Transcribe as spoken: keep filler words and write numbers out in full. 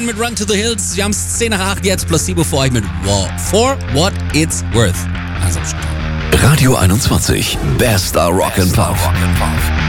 mit Run to the Hills. Wir haben es zehn nach acht jetzt, Placebo für euch mit Wow. For What It's Worth. Also, Radio einundzwanzig. Bester Rock and Pop.